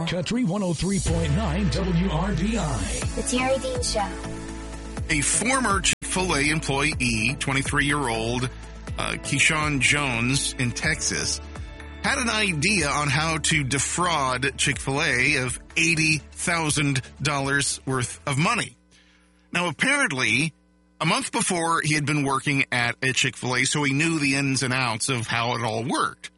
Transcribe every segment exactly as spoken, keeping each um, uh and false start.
Country one oh three point nine W R B I. The Terry Dean Show. A former Chick-fil-A employee, twenty-three-year-old uh, Keyshawn Jones in Texas, had an idea on how to defraud Chick-fil-A of eighty thousand dollars worth of money. Now, apparently, a month before, he had been working at a Chick-fil-A, so he knew the ins and outs of how it all worked.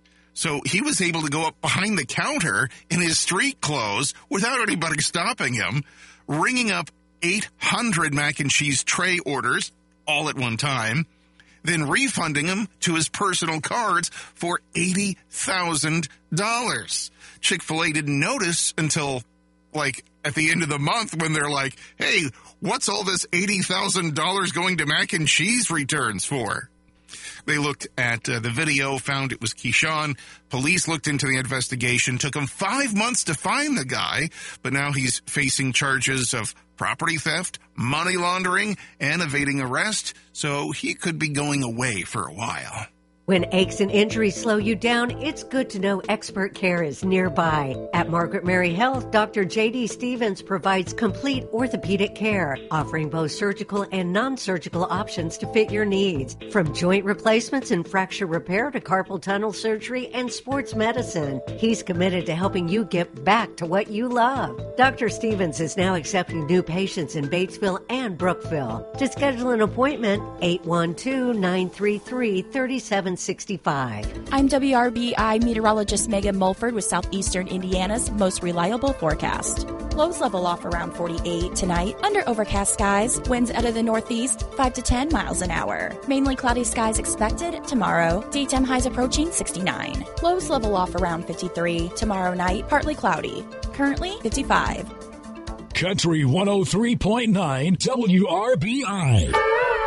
So he was able to go up behind the counter in his street clothes without anybody stopping him, ringing up eight hundred mac and cheese tray orders all at one time, then refunding them to his personal cards for eighty thousand dollars. Chick-fil-A didn't notice until, like, at the end of the month when they're like, hey, what's all this eighty thousand dollars going to mac and cheese returns for? They looked at uh, the video, found it was Keyshawn. Police looked into the investigation. Took them five months to find the guy, but now he's facing charges of property theft, money laundering, and evading arrest, so he could be going away for a while. When aches and injuries slow you down, it's good to know expert care is nearby. At Margaret Mary Health, Doctor J D Stevens provides complete orthopedic care, offering both surgical and non-surgical options to fit your needs. From joint replacements and fracture repair to carpal tunnel surgery and sports medicine, he's committed to helping you get back to what you love. Doctor Stevens is now accepting new patients in Batesville and Brookville. To schedule an appointment, eight one two, nine three three, three seven sixty-five. I'm W R B I meteorologist Megan Mulford with Southeastern Indiana's most reliable forecast. Lows level off around forty-eight tonight. Under overcast skies, winds out of the northeast, five to ten miles an hour. Mainly cloudy skies expected tomorrow. Daytime highs approaching sixty-nine. Lows level off around fifty-three. Tomorrow night, partly cloudy. Currently fifty-five. Country one oh three point nine W R B I.